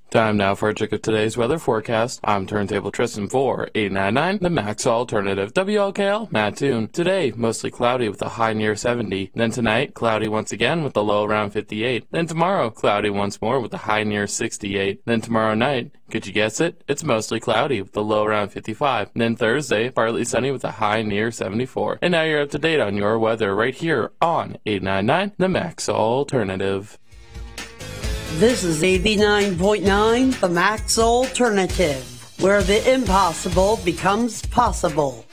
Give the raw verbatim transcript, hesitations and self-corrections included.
Time now for a check of today's weather forecast. I'm Turntable Tristan for eight ninety-nine, the Max Alternative. W L K L, Mattoon. Today, mostly cloudy with a high near seventy. Then tonight, cloudy once again with a low around fifty-eight. Then tomorrow, cloudy once more with a high near sixty-eight. Then tomorrow night, could you guess it? It's mostly cloudy with a low around fifty-five. And then Thursday, partly sunny with a high near seventy-four. And now you're up to date on your weather right here on eight ninety-nine, the Max Alternative. This is eighty-nine point nine, the Max Alternative, where the impossible becomes possible.